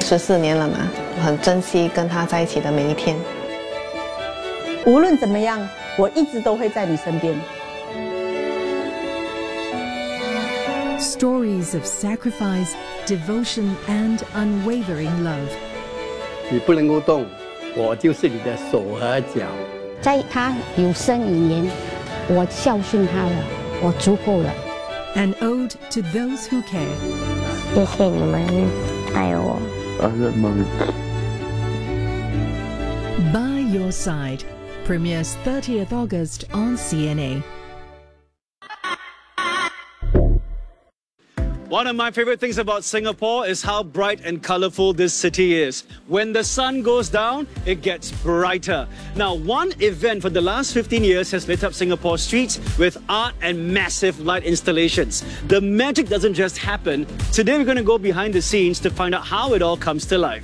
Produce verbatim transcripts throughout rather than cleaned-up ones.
十四年了嘛，很珍惜跟他在一起的每一天。 无论怎么样，我一直都会在你身边。 Stories of sacrifice, devotion, and unwavering love. 你不能够动，我就是你的手和脚。 在他有生以年，我孝顺他了，我足够了。 An ode to those who care. 谢谢你们爱我。 By Your Side premieres thirtieth August on C N A. One of my favorite things about Singapore is how bright and colorful this city is. When the sun goes down, it gets brighter. Now, one event for the last fifteen years has lit up Singapore streets with art and massive light installations. The magic doesn't just happen. Today, we're going to go behind the scenes to find out how it all comes to life.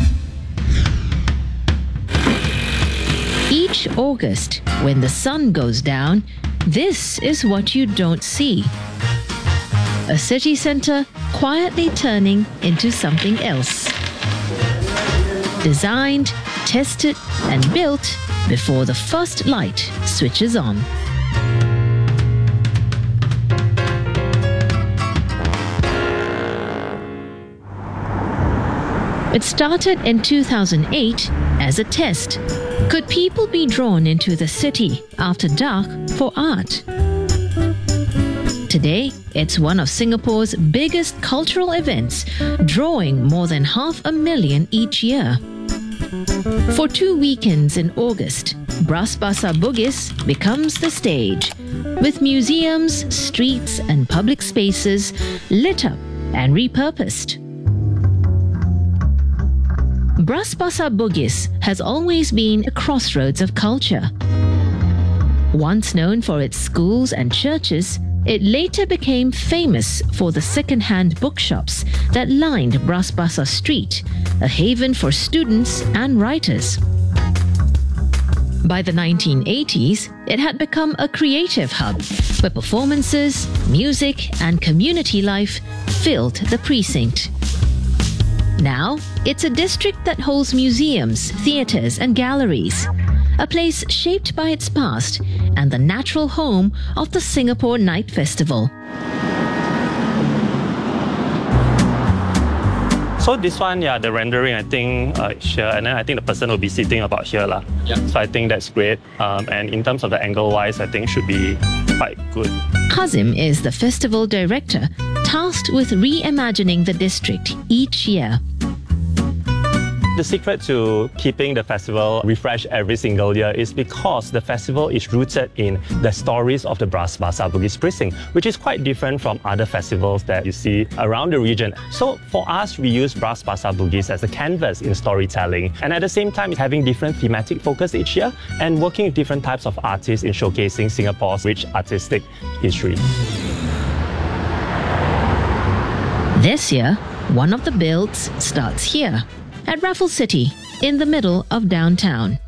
Each August, when the sun goes down, this is what you don't see. A city centre quietly turning into something else. Designed, tested and built before the first light switches on. It started in two thousand eight as a test. Could people be drawn into the city after dark for art? Today, it's one of Singapore's biggest cultural events, drawing more than half a million each year. For two weekends in August, Bras Basah Bugis becomes the stage, with museums, streets and public spaces lit up and repurposed. Bras Basah Bugis has always been a crossroads of culture. Once known for its schools and churches, it later became famous for the second-hand bookshops that lined Bras Basah Street, a haven for students and writers. By the nineteen eighties, it had become a creative hub where performances, music, and community life filled the precinct. Now, it's a district that holds museums, theatres, and galleries. A place shaped by its past and the natural home of the Singapore Night Festival. So this one, yeah, the rendering, I think uh, here, and then I think the person will be sitting about here lah. Yeah. So I think that's great. Um, and in terms of the angle-wise, I think should be quite good. Kazim is the festival director, tasked with reimagining the district each year. The secret to keeping the festival refreshed every single year is because the festival is rooted in the stories of the Bras Basah Bugis precinct, which is quite different from other festivals that you see around the region. So for us, we use Bras Basah Bugis as a canvas in storytelling, and at the same time, it's having different thematic focus each year and working with different types of artists in showcasing Singapore's rich artistic history. This year, one of the builds starts here, at Raffles City, in the middle of downtown.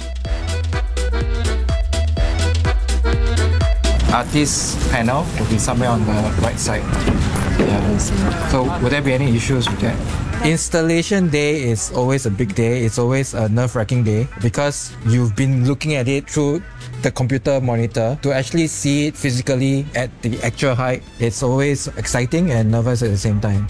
Artist panel will be somewhere on the right side. Yeah. So will there be any issues with that? Installation day is always a big day. It's always a nerve-wracking day because you've been looking at it through the computer monitor. To actually see it physically at the actual height, it's always exciting and nervous at the same time.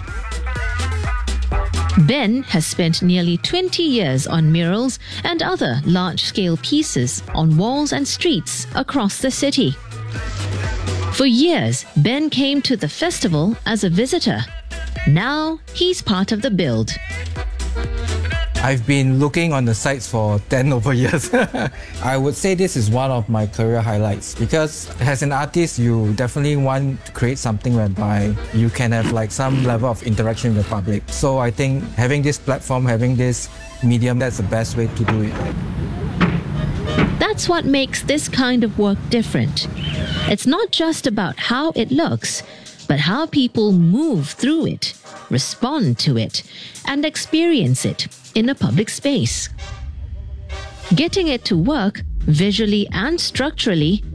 Ben has spent nearly twenty years on murals and other large-scale pieces on walls and streets across the city. For years, Ben came to the festival as a visitor. Now, he's part of the build. I've been looking on the sites for ten over years. I would say this is one of my career highlights because as an artist, you definitely want to create something whereby you can have like some level of interaction with the public. So I think having this platform, having this medium, that's the best way to do it. That's what makes this kind of work different. It's not just about how it looks, but how people move through it, respond to it, and experience it in a public space. Getting it to work, visually and structurally,